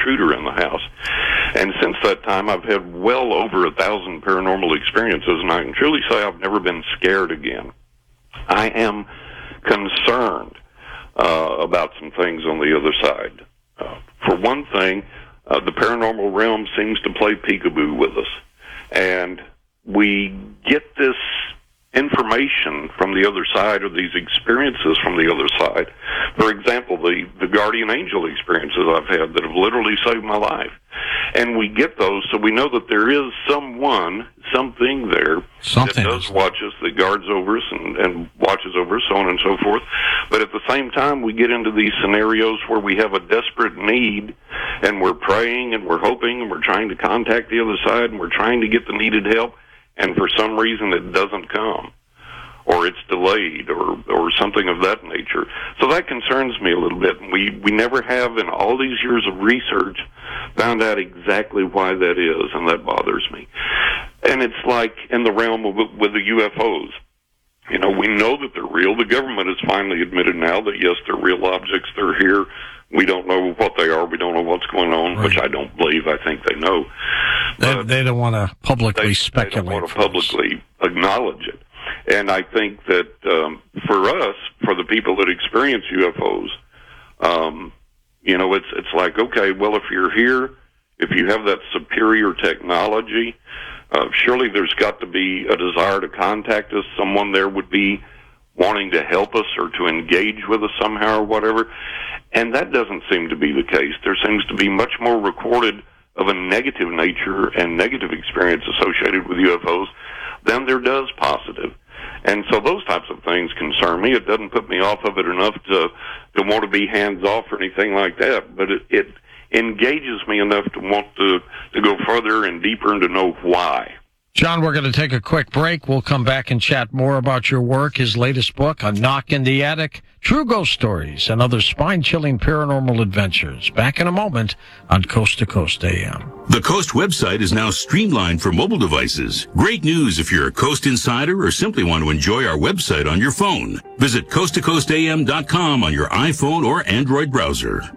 intruder in the house. And since that time, I've had well over 1,000 paranormal experiences, and I can truly say I've never been scared again. I am concerned about some things on the other side. For one thing, the paranormal realm seems to play peekaboo with us. And we get this information from the other side, or these experiences from the other side. For example, the guardian angel experiences I've had that have literally saved my life. And we get those, so we know that there is someone, something there that does watch us, that guards over us and watches over us, so on and so forth. But at the same time, we get into these scenarios where we have a desperate need, and we're praying, and we're hoping, and we're trying to contact the other side, and we're trying to get the needed help, and for some reason it doesn't come, or it's delayed, or something of that nature. So that concerns me a little bit. We never have, in all these years of research, found out exactly why that is, and that bothers me. And it's like in the realm with the UFOs. You know, we know that they're real. The government has finally admitted now that, yes, they're real objects. They're here. We don't know what they are. We don't know what's going on, which I don't believe. I think they know. They don't want to publicly speculate. They don't want to publicly acknowledge it. And I think that for us, for the people that experience UFOs, you know, it's like, okay, well, if you're here, if you have that superior technology, surely there's got to be a desire to contact us. Someone there would be wanting to help us or to engage with us somehow or whatever. And that doesn't seem to be the case. There seems to be much more recorded of a negative nature and negative experience associated with UFOs than there does positive. And so those types of things concern me. It doesn't put me off of it enough to want to be hands-off or anything like that, but it engages me enough to want to go further and deeper and to know why. John, we're going to take a quick break. We'll come back and chat more about your work, his latest book, A Knock in the Attic, True Ghost Stories, and other spine-chilling paranormal adventures. Back in a moment on Coast to Coast AM. The Coast website is now streamlined for mobile devices. Great news if you're a Coast insider or simply want to enjoy our website on your phone. Visit coasttocoastam.com on your iPhone or Android browser.